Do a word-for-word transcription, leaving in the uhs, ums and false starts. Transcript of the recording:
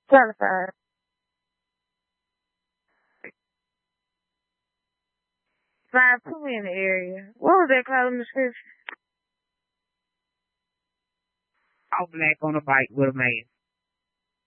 Twenty-five. Five two in the area. What was that called in the description? All black on a bike with a mask.